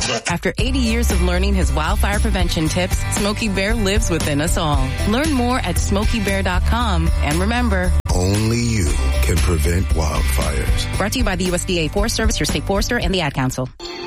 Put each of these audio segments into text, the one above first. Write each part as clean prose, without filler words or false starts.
After 80 years of learning his wildfire prevention tips, Smokey Bear lives within us all. Learn more at SmokeyBear.com. And remember, only you can prevent wildfires. Brought to you by the USDA Forest Service, your state forester, and the Ad Council.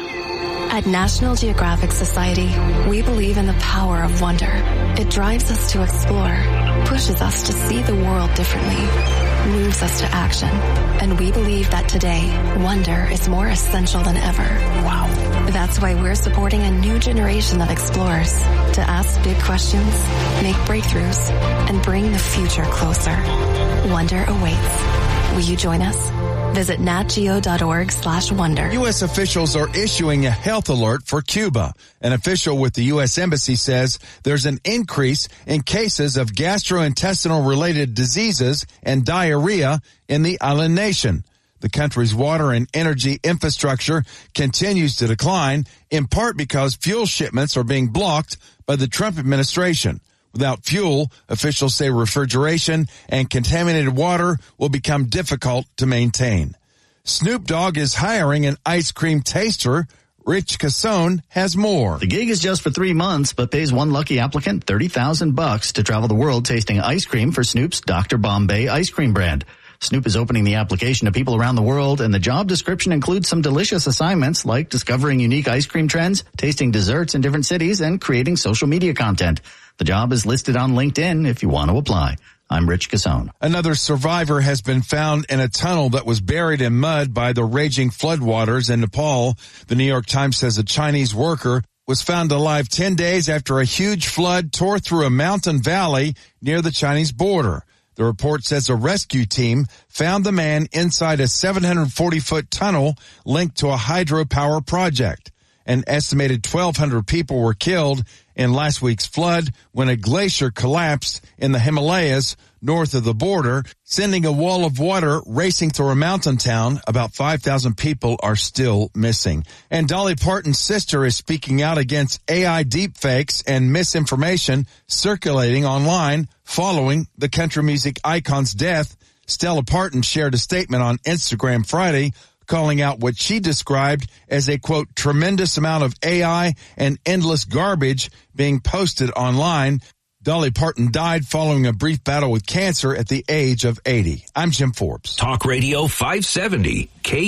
At National Geographic Society, we believe in the power of wonder. It drives us to explore, pushes us to see the world differently, moves us to action. And we believe that today, wonder is more essential than ever. Wow. That's why we're supporting a new generation of explorers to ask big questions, make breakthroughs, and bring the future closer. Wonder awaits. Will you join us? Visit natgeo.org/wonder. U.S. officials are issuing a health alert for Cuba. An official with the U.S. Embassy says there's an increase in cases of gastrointestinal-related diseases and diarrhea in the island nation. The country's water and energy infrastructure continues to decline, in part because fuel shipments are being blocked by the Trump administration. Without fuel, officials say refrigeration and contaminated water will become difficult to maintain. Snoop Dogg is hiring an ice cream taster. Rich Cassone has more. The gig is just for 3 months, but pays one lucky applicant $30,000 to travel the world tasting ice cream for Snoop's Dr. Bombay ice cream brand. Snoop is opening the application to people around the world, and the job description includes some delicious assignments like discovering unique ice cream trends, tasting desserts in different cities, and creating social media content. The job is listed on LinkedIn if you want to apply. I'm Rich Cassone. Another survivor has been found in a tunnel that was buried in mud by the raging floodwaters in Nepal. The New York Times says a Chinese worker was found alive 10 days after a huge flood tore through a mountain valley near the Chinese border. The report says a rescue team found the man inside a 740-foot tunnel linked to a hydropower project. An estimated 1,200 people were killed in last week's flood when a glacier collapsed in the Himalayas north of the border, sending a wall of water racing through a mountain town. About 5,000 people are still missing. And Dolly Parton's sister is speaking out against AI deepfakes and misinformation circulating online following the country music icon's death. Stella Parton shared a statement on Instagram Friday calling out what she described as a, quote, tremendous amount of AI and endless garbage being posted online. Dolly Parton died following a brief battle with cancer at the age of 80. I'm Jim Forbes. Talk Radio 570,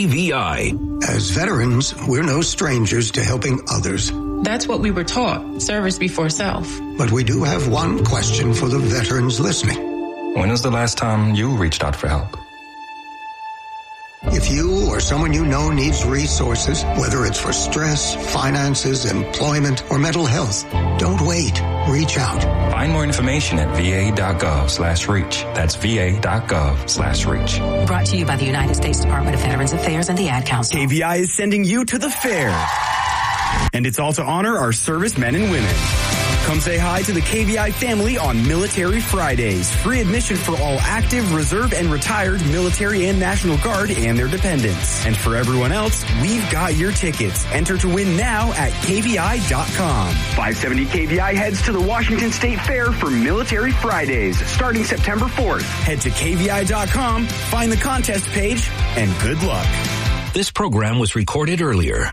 KVI. As veterans, we're no strangers to helping others. That's what we were taught, service before self. But we do have one question for the veterans listening. When was the last time you reached out for help? If you or someone you know needs resources, whether it's for stress, finances, employment, or mental health, don't wait. Reach out. Find more information at va.gov/reach. That's va.gov/reach. Brought to you by the United States Department of Veterans Affairs and the Ad Council. KVI is sending you to the fair. And it's all to honor our servicemen and women. Come say hi to the KVI family on Military Fridays. Free admission for all active, reserve, and retired military and National Guard and their dependents. And for everyone else, we've got your tickets. Enter to win now at KVI.com. 570 KVI heads to the Washington State Fair for Military Fridays, starting September 4th. Head to KVI.com, find the contest page, and good luck. This program was recorded earlier.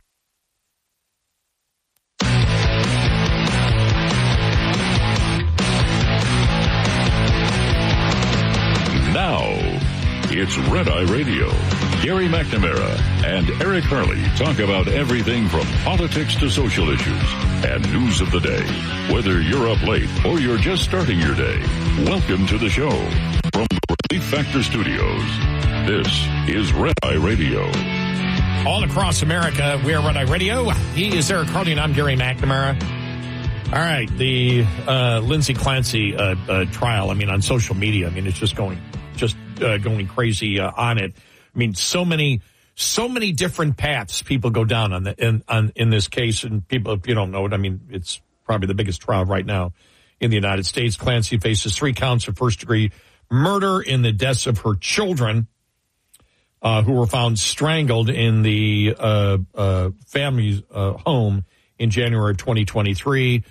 Now, it's Red Eye Radio. Gary McNamara and Eric Harley talk about everything from politics to social issues and news of the day. Whether you're up late or you're just starting your day, welcome to the show. From the Relief Factor Studios, this is Red Eye Radio. All across America, we are Red Eye Radio. He is Eric Harley and I'm Gary McNamara. All right, the Lindsay Clancy trial, on social media, it's just going crazy on it. So many different paths people go down in this case, and people, if you don't know it, it's probably the biggest trial right now in the United States. Clancy faces 3 counts of first-degree murder in the deaths of her children, who were found strangled in the family's home in January of 2023.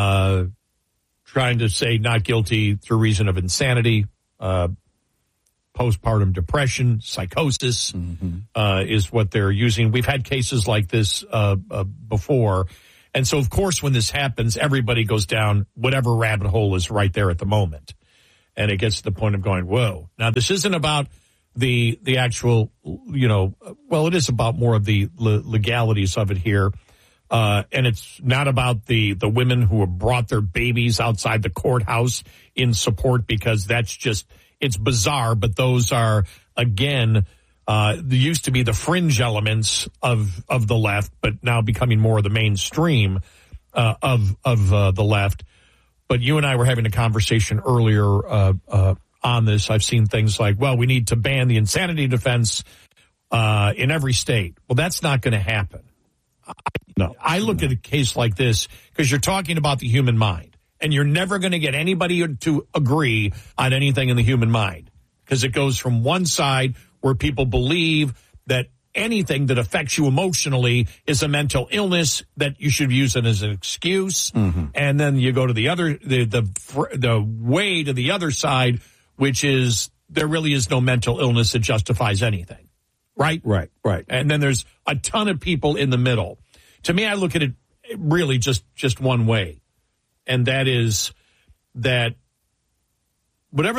Trying to say not guilty through reason of insanity. postpartum depression, psychosis is what they're using. We've had cases like this before. And so, of course, when this happens, everybody goes down whatever rabbit hole is right there at the moment. And it gets to the point of going, whoa. Now, this isn't about the actual, well, it is about more of the legalities of it here. And it's not about the women who have brought their babies outside the courthouse in support, because that's just, it's bizarre. But those are, again, they used to be the fringe elements of the left, but now becoming more of the mainstream of the left. But you and I were having a conversation earlier on this. I've seen things like, well, we need to ban the insanity defense in every state. Well, that's not going to happen. No, I look at a case like this because you're talking about the human mind, and you're never going to get anybody to agree on anything in the human mind, because it goes from one side where people believe that anything that affects you emotionally is a mental illness that you should use it as an excuse. And then you go to the other, the way to the other side, which is there really is no mental illness that justifies anything. Right? Right. And then there's a ton of people in the middle. To me, I look at it really just one way. And that is that whatever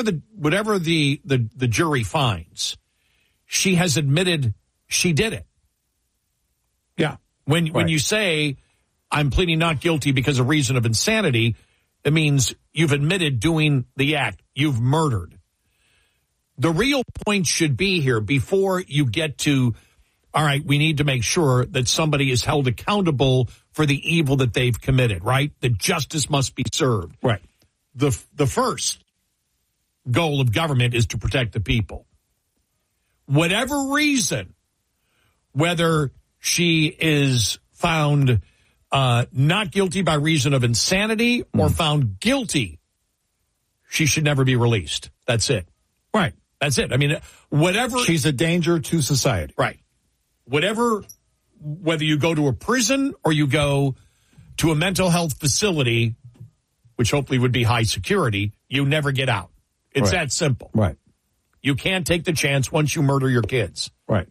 the jury finds, she has admitted she did it. Yeah. When you say, I'm pleading not guilty because of reason of insanity, it means you've admitted doing the act. You've murdered. The real point should be here before you get to, all right, we need to make sure that somebody is held accountable for the evil that they've committed, right? That justice must be served. Right. The first goal of government is to protect the people. Whatever reason, whether she is found not guilty by reason of insanity or found guilty, she should never be released. That's it. Right. That's it. I mean, whatever. She's a danger to society. Right. Whether you go to a prison or you go to a mental health facility, which hopefully would be high security, you never get out. It's that simple. Right. You can't take the chance once you murder your kids. Right.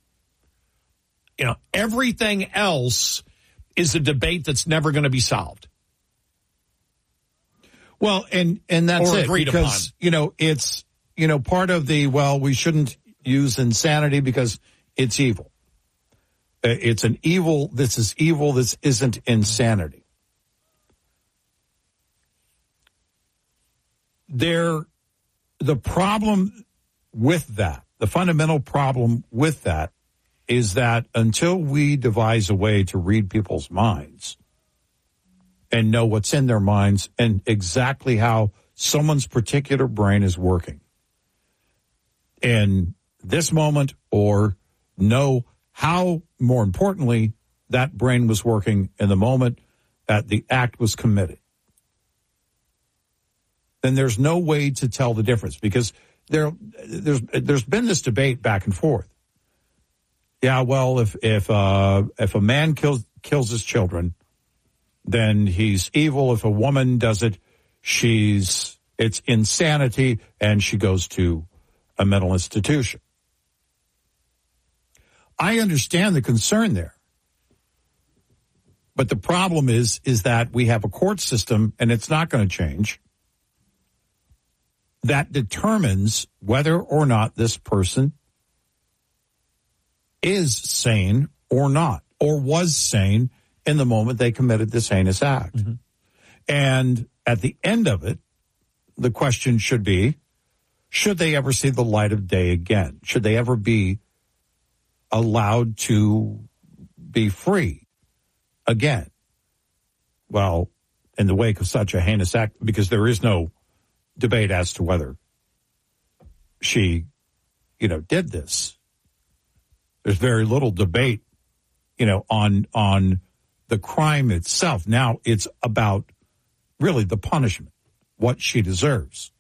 Everything else is a debate that's never going to be solved. Well, and that's or it. Agreed because, upon. It's, part of we shouldn't use insanity because it's evil. It's an evil. This is evil. This isn't insanity. The problem with that, the fundamental problem with that, is that until we devise a way to read people's minds and know what's in their minds and exactly how someone's particular brain is working in this moment, or know how, more importantly, that brain was working in the moment that the act was committed, then there's no way to tell the difference, because there's been this debate back and forth. Yeah, well, if a man kills his children, then he's evil. If a woman does it, it's insanity, and she goes to a mental institution. I understand the concern there. But the problem is that we have a court system, and it's not going to change, that determines whether or not this person is sane or not, or was sane in the moment they committed this heinous act. Mm-hmm. And at the end of it, the question should be, should they ever see the light of day again? Should they ever be allowed to be free again? Well, in the wake of such a heinous act, because there is no debate as to whether she, did this. There's very little debate, on the crime itself. Now it's about really the punishment, what she deserves.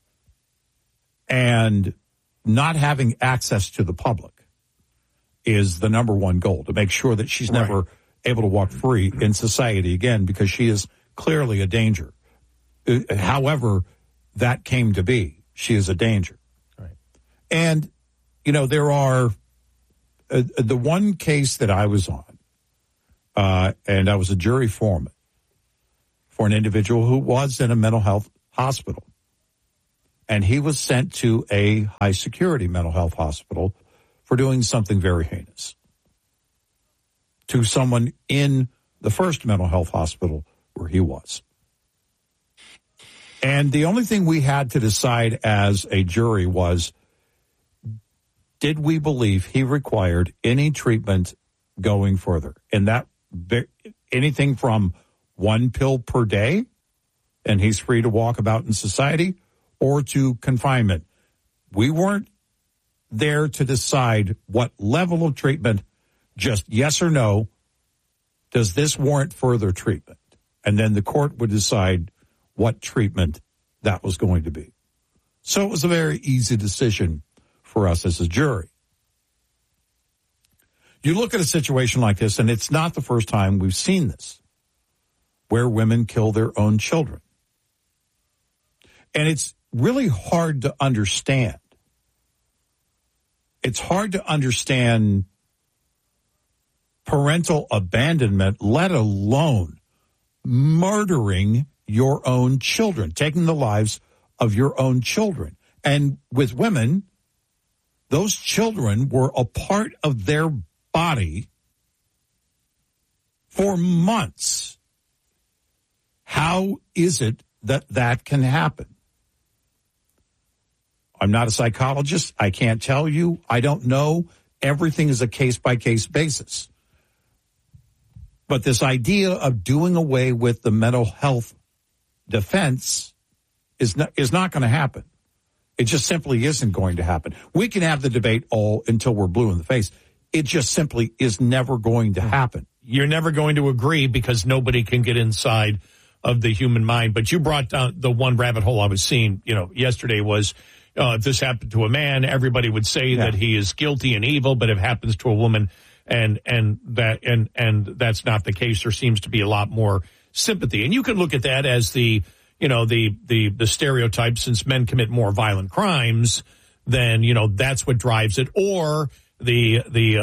And not having access to the public is the number one goal, to make sure that she's never able to walk free in society again, because she is clearly a danger. However that came to be, she is a danger. Right. And, there are the one case that I was on, and I was a jury foreman for an individual who was in a mental health hospital. And he was sent to a high-security mental health hospital for doing something very heinous to someone in the first mental health hospital where he was. And the only thing we had to decide as a jury was, did we believe he required any treatment going further? And that anything from 1 pill per day, and he's free to walk about in society, or to confinement. We weren't there to decide what level of treatment, just yes or no, does this warrant further treatment? And then the court would decide what treatment that was going to be. So it was a very easy decision for us as a jury. You look at a situation like this, and it's not the first time we've seen this, where women kill their own children. And it's really hard to understand. It's hard to understand parental abandonment, let alone murdering your own children, taking the lives of your own children. And with women, those children were a part of their body for months. How is it that that can happen? I'm not a psychologist. I can't tell you. I don't know. Everything is a case-by-case basis. But this idea of doing away with the mental health defense is not going to happen. It just simply isn't going to happen. We can have the debate all until we're blue in the face. It just simply is never going to happen. You're never going to agree because nobody can get inside of the human mind. But you brought down the one rabbit hole I was seeing, yesterday was, if this happened to a man, everybody would say that he is guilty and evil, but if it happens to a woman and that's not the case, there seems to be a lot more sympathy. And you can look at that as the stereotype, since men commit more violent crimes, then, that's what drives it. Or the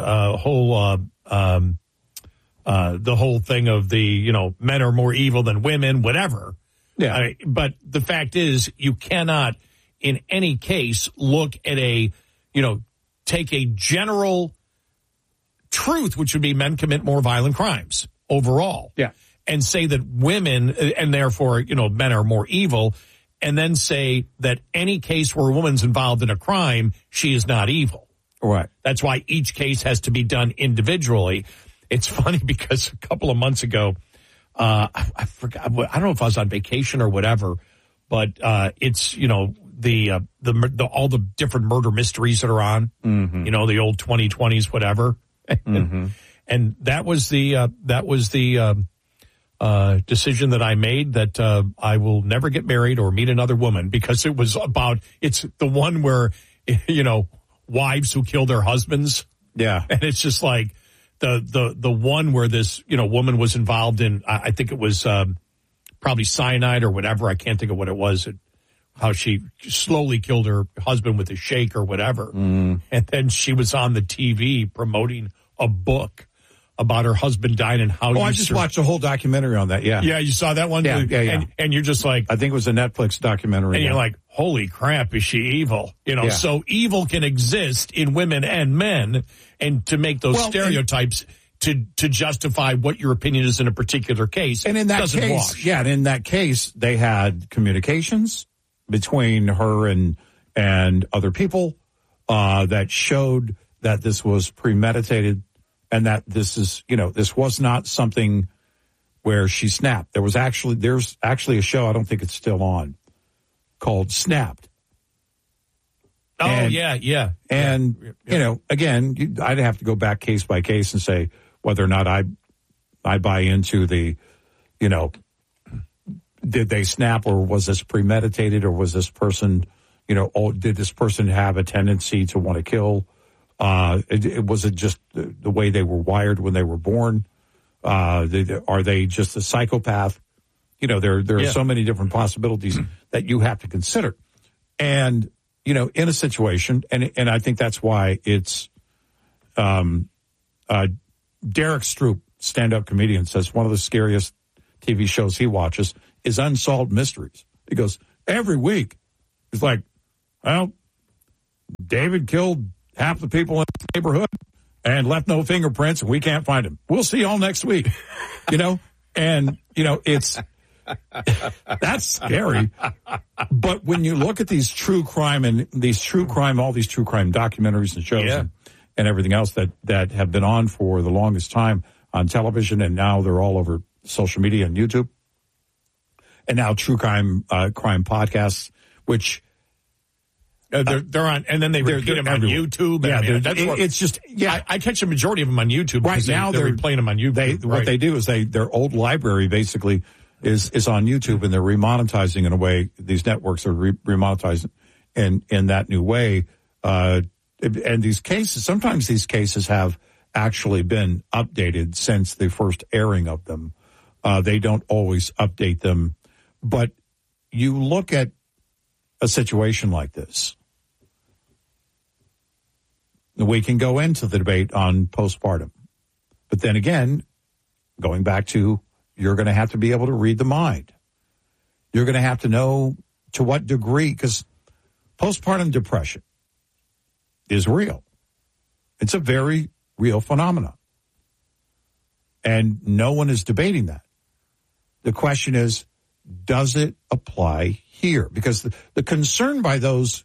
whole thing of men are more evil than women, whatever. Yeah. But the fact is, you cannot in any case look at take a general truth, which would be men commit more violent crimes overall. Yeah. And say that women, and therefore, men are more evil, and then say that any case where a woman's involved in a crime, she is not evil. Right. That's why each case has to be done individually. It's funny because a couple of months ago, I forgot, I don't know if I was on vacation or whatever, but it's, all the different murder mysteries that are on, the old 2020s, whatever. And that was the decision that I made, that I will never get married or meet another woman, because it was it's the one where, wives who kill their husbands. Yeah. And it's just like the one where this, woman was involved in, I think it was probably cyanide or whatever. I can't think of what it was. How she slowly killed her husband with a shake or whatever. And then she was on the TV promoting a book about her husband dying and how. Oh, I just watched a whole documentary on that. Yeah. Yeah, you saw that one? Yeah. And you're just like, I think it was a Netflix documentary. And you're like, holy crap, is she evil? So evil can exist in women and men, and to make those stereotypes to justify what your opinion is in a particular case. And in that doesn't case, wash. yeah, and in that case, they had communications between her and other people that showed that this was premeditated, and that this is, this was not something where she snapped. There's actually a show, I don't think it's still on, called Snapped. Oh, and, yeah. And, again, I'd have to go back case by case and say whether or not I buy into the, did they snap, or was this premeditated, or was this person, did this person have a tendency to want to kill? Was it just the way they were wired when they were born? Are they just a psychopath? There are so many different possibilities that you have to consider. And, in a situation, and I think that's why it's Derek Stroop, stand-up comedian, says one of the scariest TV shows he watches is Unsolved Mysteries. He goes, every week, it's like, well, David killed half the people in the neighborhood and left no fingerprints, and we can't find him. We'll see y'all next week, And, it's, that's scary. But when you look at these true crime all these true crime documentaries and shows and everything else that have been on for the longest time on television, and now they're all over social media and YouTube, and now true crime podcasts, which they're on, and then they repeat them on YouTube. Yeah, I catch the majority of them on YouTube. Right now, they're replaying them on YouTube. What they do is their old library basically is on YouTube, and they're remonetizing in a way. These networks are remonetizing in that new way. And sometimes these cases have actually been updated since the first airing of them. They don't always update them, but you look at a situation like this, we can go into the debate on postpartum. But then again, going back to, you're going to have to be able to read the mind. You're going to have to know to what degree, because postpartum depression is real. It's a very real phenomenon. And no one is debating that. The question is, does it apply here? Because the concern by those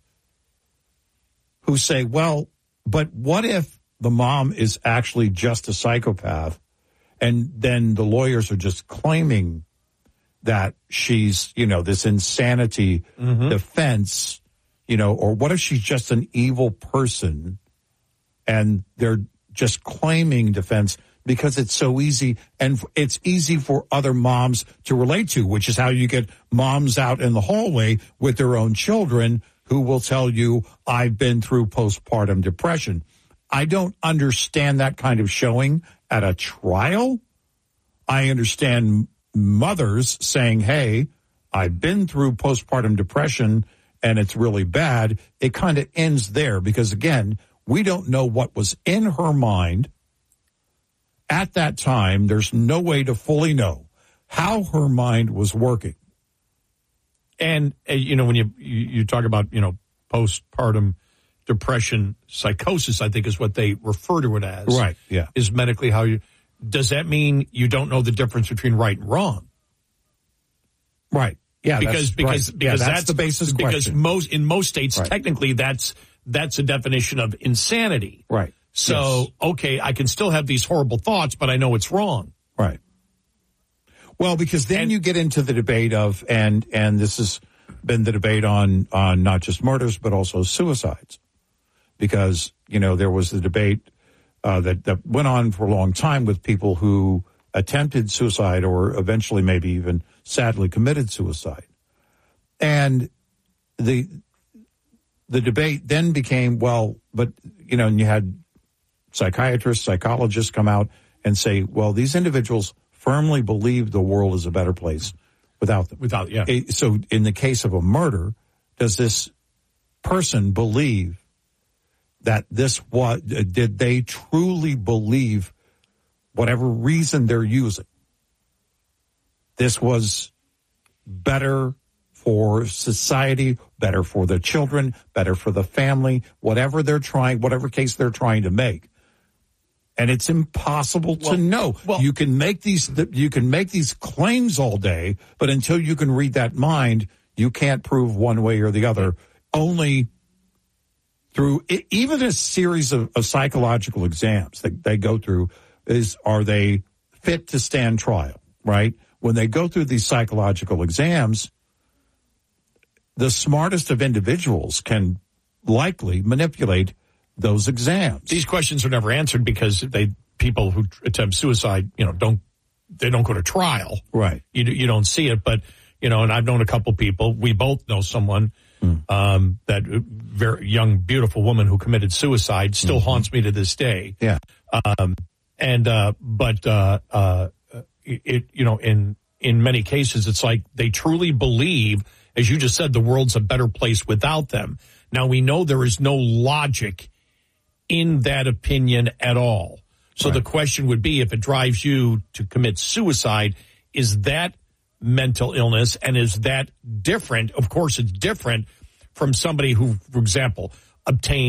who say, well, but what if the mom is actually just a psychopath, and then the lawyers are just claiming that she's, this insanity defense, or what if she's just an evil person and they're just claiming defense because it's so easy, and it's easy for other moms to relate to, which is how you get moms out in the hallway with their own children who will tell you, I've been through postpartum depression. I don't understand that kind of showing at a trial. I understand mothers saying, hey, I've been through postpartum depression and it's really bad. It kind of ends there because, again, we don't know what was in her mind at that time. There's no way to fully know how her mind was working. And, when you talk about, postpartum depression psychosis, I think is what they refer to it as. Right, yeah. Is medically does that mean you don't know the difference between right and wrong? Right. Yeah, because that's the basis question. Because in most states, technically, that's a definition of insanity. Right. So, okay, I can still have these horrible thoughts, but I know it's wrong. Right. Well, because then you get into the debate of, and this has been the debate on not just murders, but also suicides. Because, there was the debate that went on for a long time with people who attempted suicide or eventually maybe even sadly committed suicide. And the debate then became, well, but, and you had psychiatrists, psychologists come out and say, well, these individuals firmly believe the world is a better place without them. So in the case of a murder, does this person believe that did they truly believe whatever reason they're using? This was better for society, better for the children, better for the family, whatever case they're trying to make. And it's impossible to know. Well, you can make these claims all day, but until you can read that mind, you can't prove one way or the other. Only through even a series of psychological exams that they go through are they fit to stand trial, right? When they go through these psychological exams, the smartest of individuals can likely manipulate those exams. These questions are never answered because people who attempt suicide, don't go to trial. Right. You don't see it, but and I've known a couple people. We both know someone that very young, beautiful woman who committed suicide still haunts me to this day. Yeah. In many cases, it's like they truly believe, as you just said, the world's a better place without them. Now, we know there is no logic in that opinion at all. So the question would be, if it drives you to commit suicide, is that mental illness, and is that different? Of course, it's different from somebody who, for example, obtained